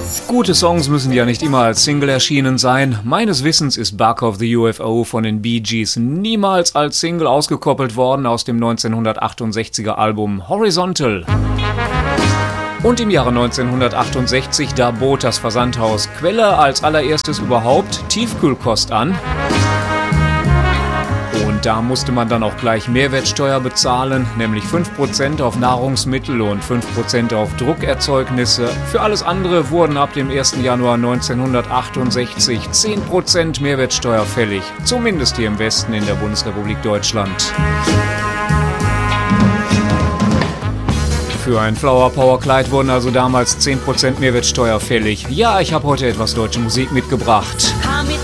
Gute Songs müssen ja nicht immer als Single erschienen sein. Meines Wissens ist Bark of the UFO von den Bee Gees niemals als Single ausgekoppelt worden aus dem 1968er Album Horizontal. Und im Jahre 1968, da bot das Versandhaus Quelle als allererstes überhaupt Tiefkühlkost an. Und da musste man dann auch gleich Mehrwertsteuer bezahlen, nämlich 5% auf Nahrungsmittel und 5% auf Druckerzeugnisse. Für alles andere wurden ab dem 1. Januar 1968 10% Mehrwertsteuer fällig, zumindest hier im Westen in der Bundesrepublik Deutschland. Für ein Flower Power Kleid wurden also damals 10% Mehrwertsteuer fällig. Ja, ich habe heute etwas deutsche Musik mitgebracht.